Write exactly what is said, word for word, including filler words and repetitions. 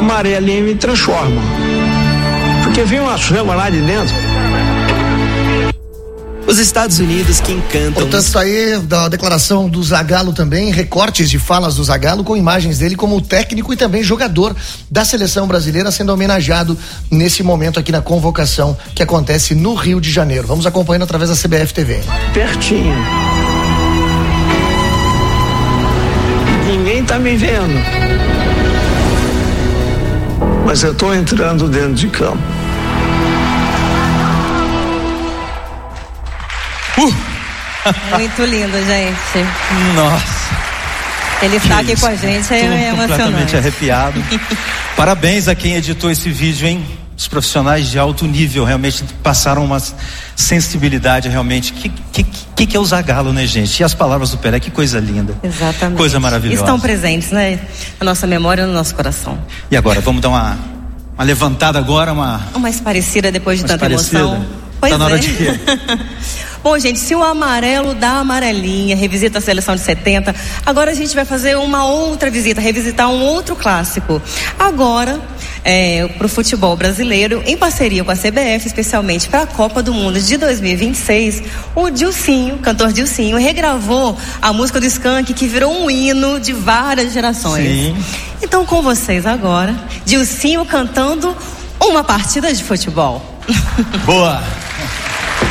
amarelinha me transforma. Porque vem uma chama lá de dentro. Os Estados Unidos que encantam. Portanto, aí da declaração do Zagallo também, recortes de falas do Zagallo com imagens dele como técnico e também jogador da seleção brasileira sendo homenageado nesse momento aqui na convocação que acontece no Rio de Janeiro. Vamos acompanhando através da C B F T V. Pertinho. Ninguém tá me vendo. Mas eu tô entrando dentro de campo. Uh. Muito lindo, gente. Nossa. Ele está aqui com a gente, é emocionante. Completamente arrepiado. Parabéns a quem editou esse vídeo, hein? Os profissionais de alto nível realmente passaram uma sensibilidade realmente. Que, que, que, que é o Zagallo, né, gente? E as palavras do Pelé, que coisa linda. Exatamente. Coisa maravilhosa. Estão presentes, né? Na nossa memória e no nosso coração. E agora, vamos dar uma, uma levantada agora, uma... Uma esparecida depois de uma tanta esparecida. emoção. Pois tá na hora é. de quê? Bom, gente, se o amarelo dá amarelinha, revisita a seleção de setenta, agora a gente vai fazer uma outra visita, revisitar um outro clássico. Agora, é, para o futebol brasileiro, em parceria com a C B F, especialmente para a Copa do Mundo de dois mil e vinte e seis, o Dilcinho, cantor Dilcinho, regravou a música do Skank, que virou um hino de várias gerações. Sim. Então, com vocês agora, Dilcinho cantando uma partida de futebol. Boa!